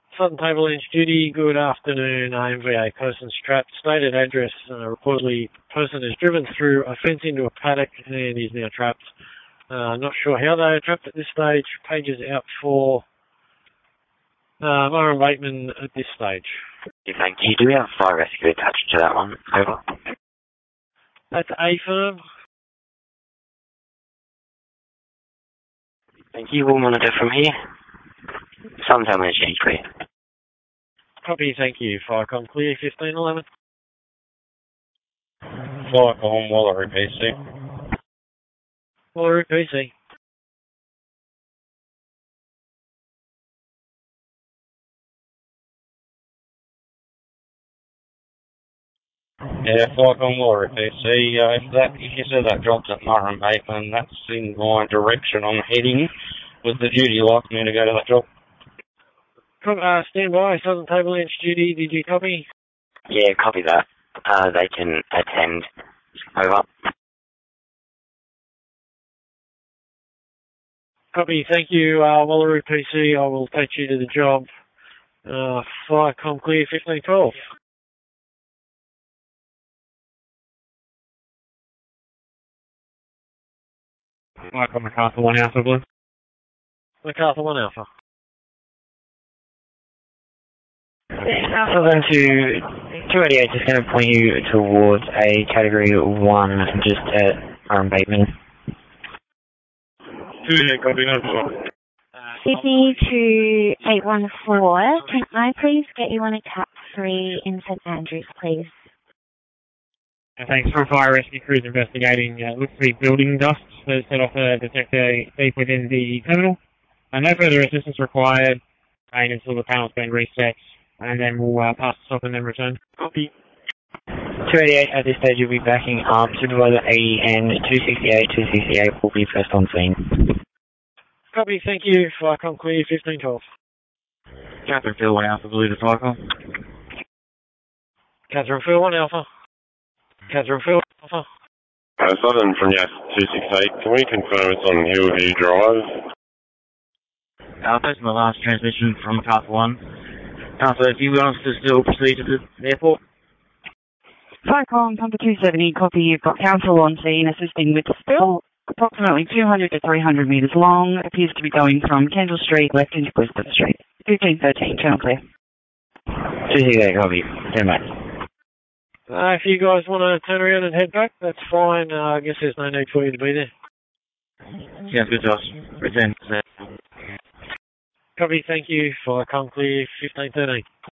Southern Table Inch Duty, good afternoon. MVA person's trapped. Stated address, reportedly person is driven through a fence into a paddock and is now trapped. Not sure how they are trapped at this stage. Pages out for Myron Bateman at this stage. Thank you. Do we have fire rescue attached to that one? Over. That's A firm. Thank you. We'll monitor from here. Southern Table Inch Duty clear. Copy, thank you. Firecom clear, 1511. Firecom, Wallaroo PC. Wallaroo PC. Yeah, Firecom, Wallaroo PC. If you said that job's at Myron Bateman, that's in my direction I'm heading. Was the duty like me to go to that job? Stand by, Southern Table Inch Duty, did you copy? Yeah, copy that. They can attend. Over. Copy, thank you, Wallaroo PC. I will take you to the job. Firecom clear, 1512. Firecom MacArthur 1 Alpha, Blue. MacArthur 1 Alpha. Alpha then to 288 is going to point you towards a category 1 just at Myron Bateman. 288, copy, no. Sydney to 814, can I please get you on a cap 3 in St Andrews, please? Thanks for fire rescue crews investigating. Looks to be building dust to set off a detector deep within the terminal. No further assistance required until the panel's been reset, and then we'll pass the stop and then return. Copy. 288 at this stage you'll be backing up. Supervisor AN 268 will be first on scene. Copy, thank you. Firecom clear, 1512. Catherine Phil 1 Alpha, Blue to Firecom. Catherine Phil 1 Alpha. Catherine Phil Alpha. Southern from Yas 268, can we confirm it's on Hillview Drive? Alpha, my last transmission from MacArthur 1. Alpha, if you want us to still proceed to the airport? Firecom, Pumper 270, copy. You've got council on scene assisting with the spill. Approximately 200 to 300 metres long. Appears to be going from Kendall Street left into Elizabeth Street. 1513, channel clear. 268, copy. Stand back. If you guys want to turn around and head back, that's fine. I guess there's no need for you to be there. Sounds good, Josh. Return. Copy, thank you. Firecom clear, 1513.